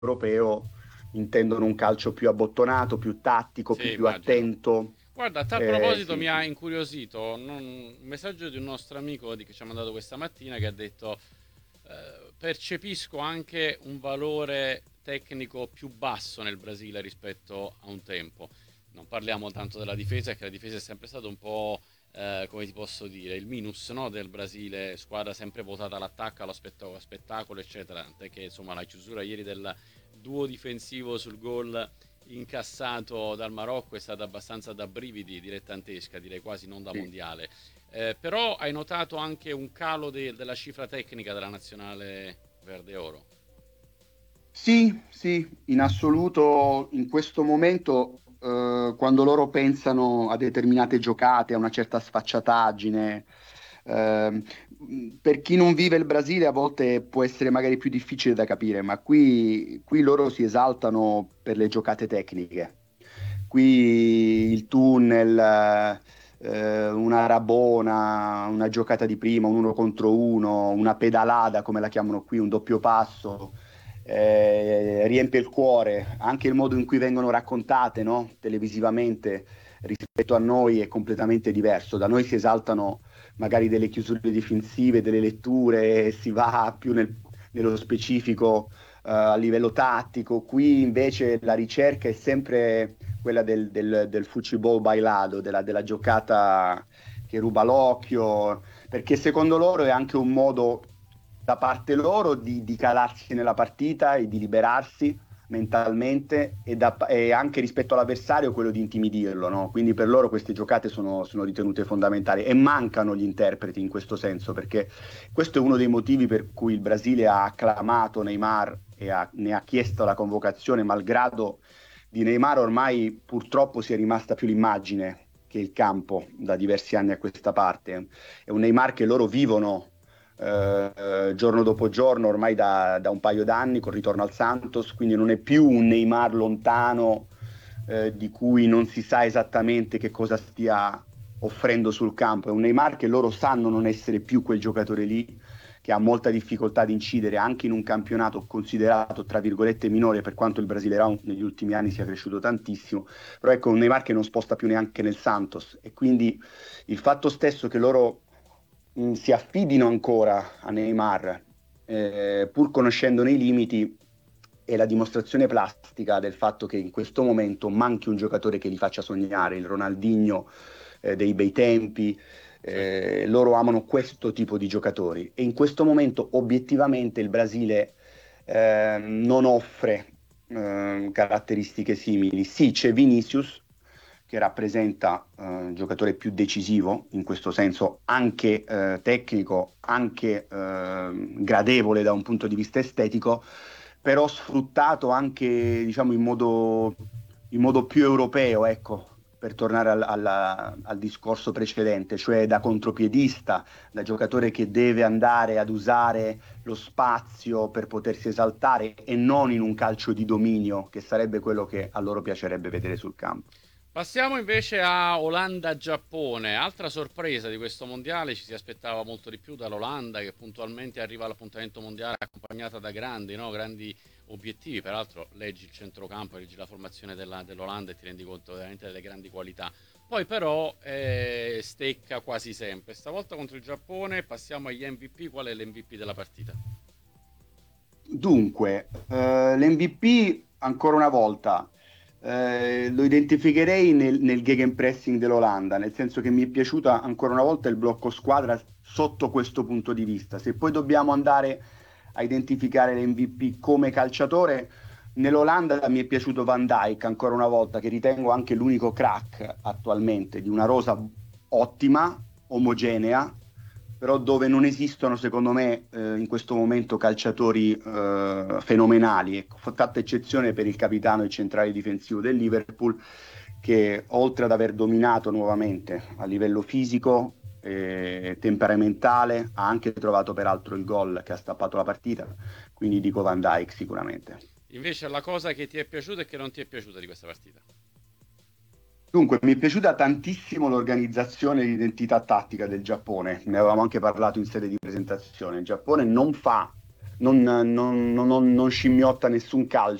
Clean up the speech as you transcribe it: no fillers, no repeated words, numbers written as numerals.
europeo intendono un calcio più abbottonato, più tattico, Sì, più immagino. attento. Guarda, a tal proposito mi Sì, ha incuriosito un messaggio di un nostro amico che ci ha mandato questa mattina che ha detto percepisco anche un valore tecnico più basso nel Brasile rispetto a un tempo. Non parliamo tanto della difesa, che la difesa è sempre stato un po', come ti posso dire, il minus, no, del Brasile, squadra sempre votata all'attacco, spettacolo, eccetera. Tant'è che insomma la chiusura ieri del duo difensivo sul gol incassato dal Marocco è stata abbastanza da brividi, dilettantesca, direi quasi non da sì. mondiale. Però hai notato anche un calo della cifra tecnica della nazionale verde oro. Sì, sì, in assoluto in questo momento, quando loro pensano a determinate giocate, a una certa sfacciataggine, ehm, per chi non vive il Brasile a volte può essere magari più difficile da capire, ma qui loro si esaltano per le giocate tecniche. Qui il tunnel, una rabona, una giocata di prima, un uno contro uno, una pedalata, come la chiamano qui, un doppio passo riempie il cuore, anche il modo in cui vengono raccontate, no? Televisivamente rispetto a noi è completamente diverso. Da noi si esaltano magari delle chiusure difensive, delle letture, e si va più nello specifico a livello tattico. Qui invece la ricerca è sempre quella del fucibol bailado, della giocata che ruba l'occhio, perché secondo loro è anche un modo da parte loro di calarsi nella partita e di liberarsi mentalmente e anche rispetto all'avversario quello di intimidirlo, no? Quindi per loro queste giocate sono ritenute fondamentali e mancano gli interpreti in questo senso, perché questo è uno dei motivi per cui il Brasile ha acclamato Neymar e ne ha chiesto la convocazione, malgrado di Neymar ormai purtroppo sia rimasta più l'immagine che il campo da diversi anni a questa parte. È un Neymar che loro vivono giorno dopo giorno, ormai da un paio d'anni, col ritorno al Santos, quindi non è più un Neymar lontano di cui non si sa esattamente che cosa stia offrendo sul campo. È un Neymar che loro sanno non essere più quel giocatore lì, che ha molta difficoltà di incidere anche in un campionato considerato, tra virgolette, minore, per quanto il Brasileirão negli ultimi anni sia cresciuto tantissimo, però ecco un Neymar che non sposta più neanche nel Santos e quindi il fatto stesso che loro si affidino ancora a Neymar, pur conoscendone i limiti, è la dimostrazione plastica del fatto che in questo momento manchi un giocatore che li faccia sognare, il Ronaldinho dei bei tempi. Sì. Loro amano questo tipo di giocatori e in questo momento obiettivamente il Brasile non offre caratteristiche simili. Sì, c'è Vinicius che rappresenta il giocatore più decisivo, in questo senso anche tecnico, anche gradevole da un punto di vista estetico, però sfruttato anche diciamo, in modo più europeo, ecco, per tornare al discorso precedente, cioè da contropiedista, da giocatore che deve andare ad usare lo spazio per potersi esaltare e non in un calcio di dominio, che sarebbe quello che a loro piacerebbe vedere sul campo. Passiamo invece a Olanda-Giappone, altra sorpresa di questo mondiale, ci si aspettava molto di più dall'Olanda che puntualmente arriva all'appuntamento mondiale accompagnata da grandi, no? Grandi obiettivi, peraltro leggi il centrocampo, leggi la formazione dell'Olanda e ti rendi conto veramente delle grandi qualità. Poi però stecca quasi sempre, stavolta contro il Giappone passiamo agli MVP, qual è l'MVP della partita? Dunque, l'MVP ancora una volta lo identificherei nel gegenpressing dell'Olanda, nel senso che mi è piaciuta ancora una volta il blocco squadra sotto questo punto di vista. Se poi dobbiamo andare a identificare l'MVP come calciatore, nell'Olanda mi è piaciuto Van Dijk ancora una volta, che ritengo anche l'unico crack attualmente di una rosa ottima, omogenea, però dove non esistono, secondo me, in questo momento calciatori fenomenali. Ecco, fatta eccezione per il capitano e centrale difensivo del Liverpool, che oltre ad aver dominato nuovamente a livello fisico e temperamentale, ha anche trovato peraltro il gol che ha stappato la partita. Quindi dico Van Dijk sicuramente. Invece la cosa che ti è piaciuta e che non ti è piaciuta di questa partita? Dunque, mi è piaciuta tantissimo l'organizzazione e l'identità tattica del Giappone, ne avevamo anche parlato in sede di presentazione. Il Giappone non fa non scimmiotta nessun calcio.